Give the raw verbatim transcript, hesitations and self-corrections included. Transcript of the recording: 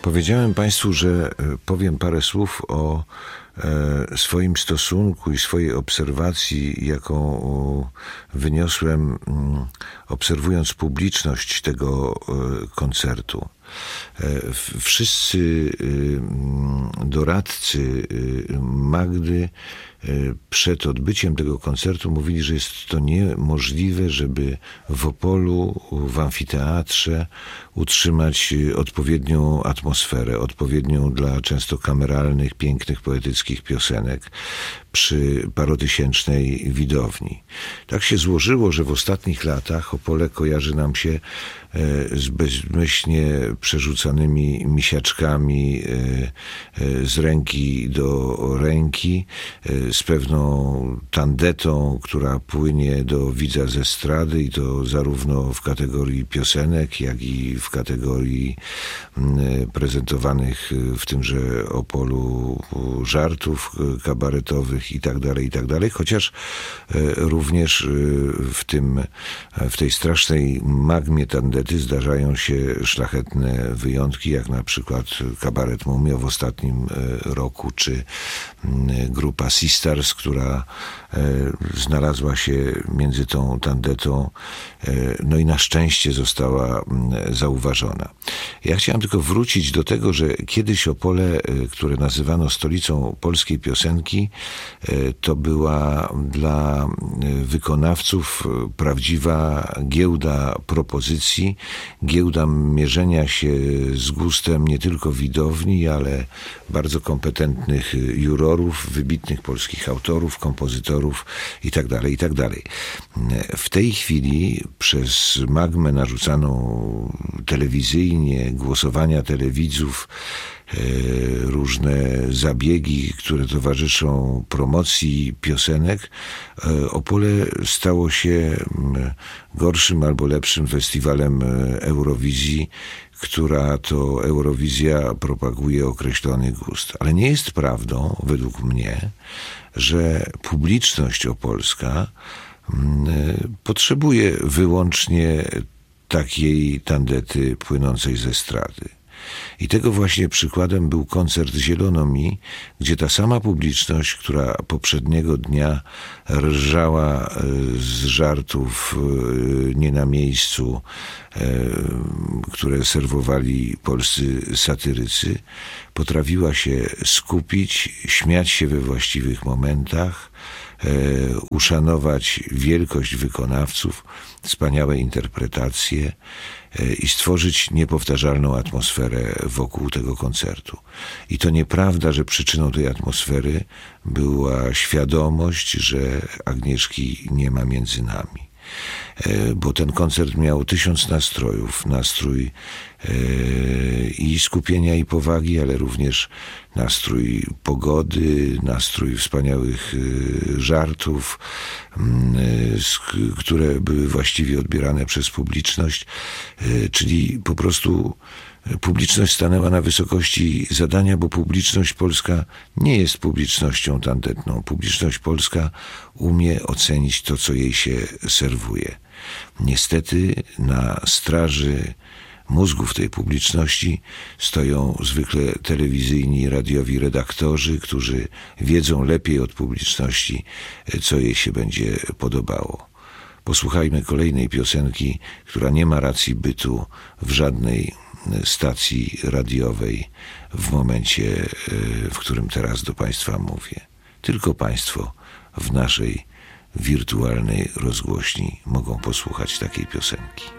Powiedziałem Państwu, że powiem parę słów o swoim stosunku i swojej obserwacji, jaką wyniosłem, obserwując publiczność tego koncertu. Wszyscy doradcy Magdy przed odbyciem tego koncertu mówili, że jest to niemożliwe, żeby w Opolu, w amfiteatrze utrzymać odpowiednią atmosferę, odpowiednią dla często kameralnych, pięknych, poetyckich piosenek przy parotysięcznej widowni. Tak się złożyło, że w ostatnich latach Opole kojarzy nam się z bezmyślnie przerzucanymi misiaczkami z ręki do ręki, z pewną tandetą, która płynie do widza z estrady i to zarówno w kategorii piosenek, jak i w kategorii prezentowanych w tymże Opolu żartów kabaretowych i tak dalej, i tak dalej, chociaż również w tym, w tej strasznej magmie tandety zdarzają się szlachetne wyjątki, jak na przykład kabaret Mumio w ostatnim roku, czy grupa Sisters, która znalazła się między tą tandetą, no i na szczęście została zauważona. Ja chciałem tylko wrócić do tego, że kiedyś Opole, które nazywano stolicą polskiej piosenki, to była dla wykonawców prawdziwa giełda propozycji, giełda mierzenia się z gustem nie tylko widowni, ale bardzo kompetentnych jurorów, wybitnych polskich autorów, kompozytorów itd., itd. W tej chwili przez magmę narzucaną telewizyjnie, głosowania telewidzów, różne zabiegi, które towarzyszą promocji piosenek, Opole stało się gorszym albo lepszym festiwalem Eurowizji, która to Eurowizja propaguje określony gust. Ale nie jest prawdą, według mnie, że publiczność opolska potrzebuje wyłącznie takiej tandety płynącej ze estrady. I tego właśnie przykładem był koncert Zielono mi, gdzie ta sama publiczność, która poprzedniego dnia rżała z żartów nie na miejscu, które serwowali polscy satyrycy, potrafiła się skupić, śmiać się we właściwych momentach, uszanować wielkość wykonawców, wspaniałe interpretacje i stworzyć niepowtarzalną atmosferę wokół tego koncertu. I to nieprawda, że przyczyną tej atmosfery była świadomość, że Agnieszki nie ma między nami. Bo ten koncert miał tysiąc nastrojów. Nastrój i skupienia, i powagi, ale również nastrój pogody, nastrój wspaniałych żartów, które były właściwie odbierane przez publiczność, czyli po prostu publiczność stanęła na wysokości zadania, bo publiczność polska nie jest publicznością tandetną. Publiczność polska umie ocenić to, co jej się serwuje. Niestety na straży mózgów tej publiczności stoją zwykle telewizyjni i radiowi redaktorzy, którzy wiedzą lepiej od publiczności, co jej się będzie podobało. Posłuchajmy kolejnej piosenki, która nie ma racji bytu w żadnej stacji radiowej w momencie, w którym teraz do Państwa mówię. Tylko Państwo w naszej wirtualnej rozgłośni mogą posłuchać takiej piosenki.